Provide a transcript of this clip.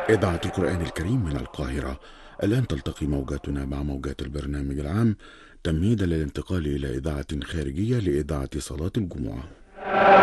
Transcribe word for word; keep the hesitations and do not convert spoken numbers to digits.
إذاعة القرآن الكريم من القاهرة. الآن تلتقي موجاتنا مع موجات البرنامج العام تمهيدا للانتقال إلى إذاعة خارجية لإذاعة صلاة الجمعة.